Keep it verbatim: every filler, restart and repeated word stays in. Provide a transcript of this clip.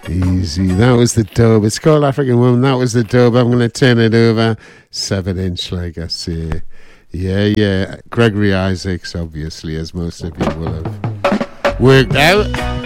Easy. That was the dub. It's called African Woman. That was the dub. I'm going to turn it over. Seven inch, like I say. Yeah, yeah. Gregory Isaacs, obviously, as most of you will have worked out.